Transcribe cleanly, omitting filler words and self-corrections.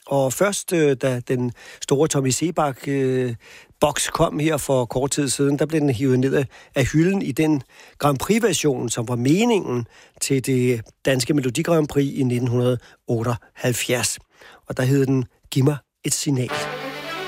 Og først, da den store Tommy Sebak boks kom her for kort tid siden, der blev den hivet ned af hylden i den Grand Prix-version, som var meningen til det danske Melodi Grand Prix i 1978. Og der hed den Giv mig et signal.